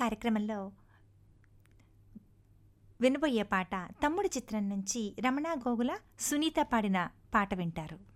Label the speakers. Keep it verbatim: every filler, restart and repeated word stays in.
Speaker 1: కార్యక్రమంలో వినబోయే పాట తమ్ముడు చిత్రం నుంచి రమణ గోగుల సునీత పాడిన పాట వింటారు.